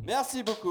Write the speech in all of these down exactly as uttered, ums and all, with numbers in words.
Merci beaucoup.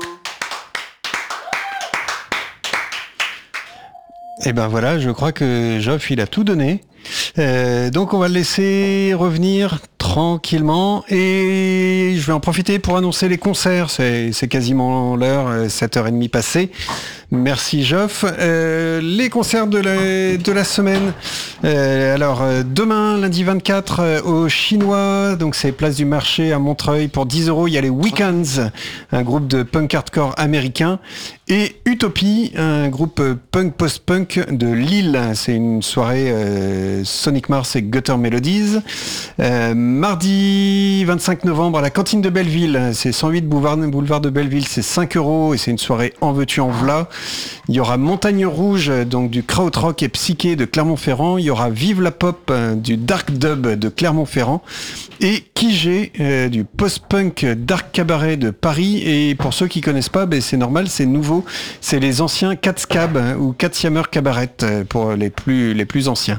Et ben voilà, je crois que Geoff, il a tout donné. Euh, donc on va le laisser revenir tranquillement et je vais en profiter pour annoncer les concerts. C'est, c'est quasiment l'heure, sept heures trente passées. Merci Geoff. Euh, les concerts de la, de la semaine. Euh, alors euh, demain, lundi vingt-quatre, euh, au Chinois, donc c'est place du marché à Montreuil pour dix euros. Il y a les Weekends, un groupe de punk hardcore américain, et Utopie, un groupe punk post-punk de Lille. C'est une soirée euh, Sonic Mars et Gutter Melodies. Euh, mardi vingt-cinq novembre à la cantine de Belleville, c'est cent huit boulevard, boulevard de Belleville, c'est cinq euros et c'est une soirée en veux-tu en v'là. Il y aura Montagne Rouge, donc du krautrock et psyché de Clermont-Ferrand. Il y aura Vive la Pop, euh, du dark dub de Clermont-Ferrand. Et Kijé, euh, du post-punk dark cabaret de Paris. Et pour ceux qui connaissent pas, ben, c'est normal, c'est nouveau. C'est les anciens Catscab hein, ou Catshammer Cabaret euh, pour les plus, les plus anciens.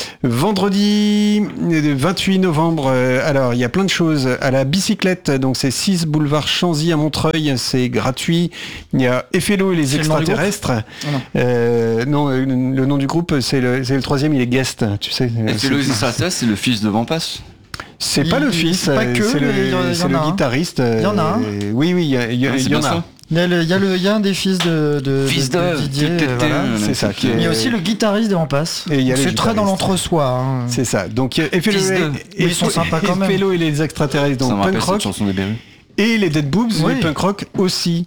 Vendredi vingt-huit novembre, euh, alors il y a plein de choses. À la bicyclette, donc c'est six boulevard Chanzy à Montreuil, c'est gratuit. Il y a Effelo et les C'est extraterrestres. Oh non. Euh, non, le, le nom du groupe, c'est le, c'est le troisième, il est guest, tu sais. Et C'est- le extraterrestre, c'est le fils de Vampas. C'est Il- pas le il- fils, c'est pas euh, que, c'est le, mais il y en- il y c'est en le a un. guitariste. Il y en a un. euh, Oui, oui, il y, a- il y a- Ah, c'est il y en bien a. ça. Il y a, le, il y a le- il y a un des fils de, de, Fils de- de de- Didier. de- de- euh, voilà. de- C'est ça, qui est- Mais il y a aussi le guitariste des Rampasses. Et il y a les C'est très dans guitaristes. l'entre-soi. hein. C'est ça. Donc euh, Effelo Fils de- et, Mais ils sont sympas quand même. Effelo et les extraterrestres, Ça me donc rappelle punk cette rock. chanson des Berus. Et les Dead Boobs, Oui. les punk rock aussi.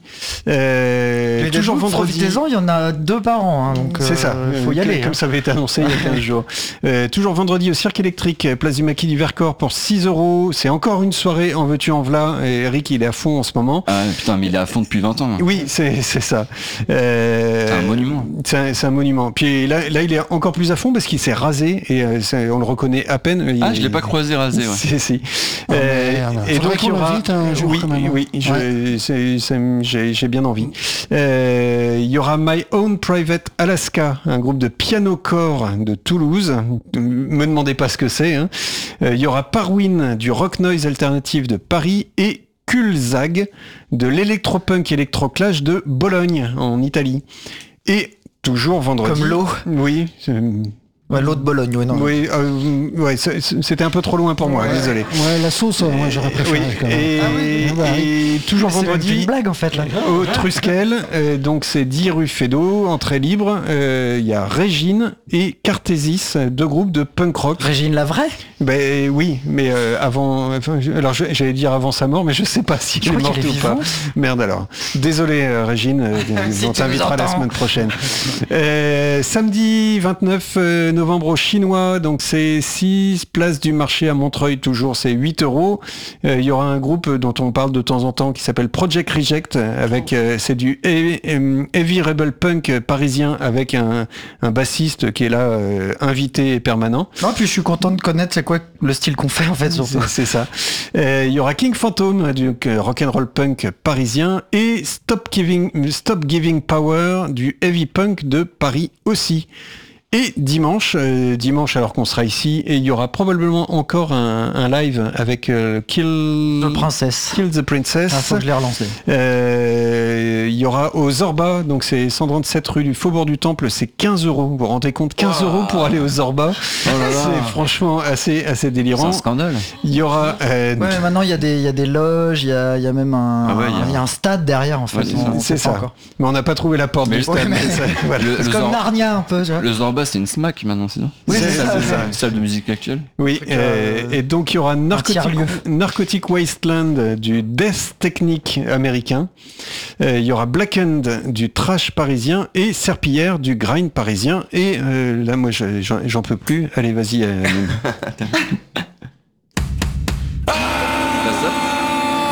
Euh, Les toujours Dead Boobs, vendredi. profitez-en, il y en a deux par an. hein, donc, C'est euh, ça, faut y euh, aller. comme hein. ça avait été annoncé il y a quinze jours. Euh, toujours vendredi au Cirque électrique, place du Maquis du Vercors pour six euros. C'est encore une soirée en veux-tu en v'là. Et Eric, il est à fond en ce moment. Ah putain, mais il est à fond depuis vingt ans. hein. Oui, c'est, c'est ça. Euh, C'est un monument. C'est un, c'est un monument. Puis là, là, il est encore plus à fond parce qu'il s'est rasé et euh, c'est- on le reconnaît à peine. Il- Ah, je l'ai pas croisé rasé, ouais. Si, si. Oh, Euh, merde. et Faudrait donc il y qu'on aura. l'invite un jour, oui, quand même. oui, je- c'est- c'est- j'ai, j'ai bien envie. Euh, il y aura My Own Private Alaska, un groupe de piano-core de Toulouse. Me demandez pas ce que c'est. Hein. Euh, il y aura Parwin du rock noise alternatif de Paris et Kulzag de l'électropunk électroclash de Bologne en Italie. Et toujours vendredi. Comme l'eau. Oui. c'est- Ouais, l'eau de Bologne, oui, non. Oui, euh, ouais, c'est- c'était un peu trop loin pour moi, Ouais. désolé. Ouais, la sauce, moi j'aurais préféré. Oui, quand même. et, Ah oui. Ah bah oui. et toujours C'est même plus vendredi une blague en fait là. au Trusquel, euh, donc c'est dix rue Fédot, entrée libre. euh, Il y a Régine et Cartésis, deux groupes de punk rock. Régine la vraie. Ben oui, mais euh, avant, enfin, je- alors je- j'allais dire avant sa mort, mais je sais pas si Je elle est crois morte qu'elle est ou pas. vivante. Merde alors. Désolé euh, Régine, euh, Si on tu t'invitera nous la entends. semaine prochaine. Euh, samedi vingt-neuf novembre au Chinois, donc c'est six places du marché à Montreuil toujours, c'est huit euros. Euh, Il y aura un groupe dont on parle de temps en temps qui s'appelle Project Reject, avec euh, c'est du heavy, euh, heavy rebel punk parisien avec un, un bassiste qui est là euh, invité et permanent. Non, puis je suis content de connaître c'est quoi le style qu'on fait en fait surtout. C'est, c'est ça. Euh, Il y aura King Phantom, du euh, rock'n'roll punk parisien, et Stop Giving, Stop Giving Power, du heavy punk de Paris aussi. Et dimanche, euh, dimanche alors qu'on sera ici, et il y aura probablement encore un, un live avec euh, Kill... De princesse. Kill the Princess. Ah, faut que je l'ai relancé. Euh, il y aura au Zorba, donc c'est cent trente-sept rue du Faubourg du Temple, c'est quinze euros. Vous vous rendez compte, quinze euros pour aller au Zorba. Oh là là. C'est franchement assez, assez C'est délirant. un scandale. Il y aura euh, Ouais, mais maintenant il y a des, il y a des loges, il y a, il y a même un, Ah ouais, il y a- il y a un stade derrière en fait. Ouais, c'est ça. On c'est sait pas ça. encore. Mais on n'a pas trouvé la porte Mais du stade. ouais, mais- mais ça- voilà. Le, C'est le comme Zor- Narnia un peu, tu vois. le Zorba, c'est une smack maintenant, c'est ça Oui, c'est c'est ça, ça, c'est ça. Une salle de musique actuelle. Oui, Truc, euh, euh, et donc il y aura Narcotic, tiers-lieu. Narcotic Wasteland euh, du death technique américain. Euh, il y aura Blackened du trash parisien et Serpillière du grind parisien. Et euh, là, moi, je- j'en, j'en peux plus. Allez, vas-y. euh,